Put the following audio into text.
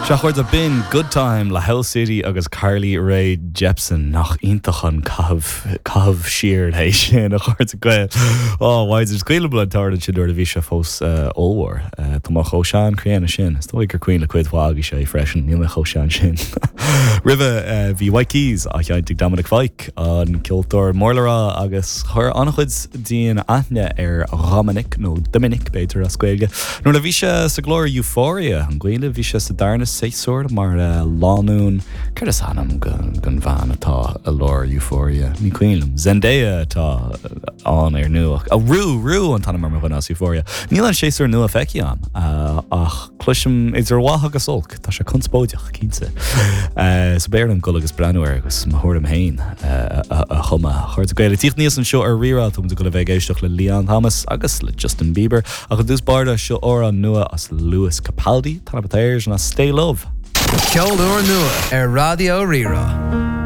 Seachhaird a bin Good Time le Hell City agus Carly Rae Jepsen nach intachan cahabh siar hééis sin a chuirt a gcuil. Waid is cuile blood tarda si dúir a bhí se fós óhar. Tá má choseán créanna sin. Is tóigh gur cuioine le cuid bhágaí sé freisin, níl me choseán sin. Ribh bhí Waikis a cheantig Dominic Fike an Kiltor Morlará agus chur annachchuid díon aithne Romanic nó Dominic Beitar a scuilge. Nó le bhí se sa glóir Euphoria an gcuile bhí se sa darna séirsúir mar lánún chuir is hanam gon bhean atá a lór Euphoria. Ní cuilam. Zendaya atá an nuach. A rú an tanna mar chun as Euphoria. Níl an séirsúir nua feici an ach cluisim idir watha agus olc tá se conspóideach cínte. So béir an gul agus brenuir agus mathúm hain a chuma. Chuir a gaiile tíocht níos an seo ar rírá tum go le bheith éisteach le Leon Thomas agus le Justin Bieber a chu dús barda seo ó an nua as Lewis Capaldi tanna batéir na Stay Love. Ceol uair nua ar Radio Rira.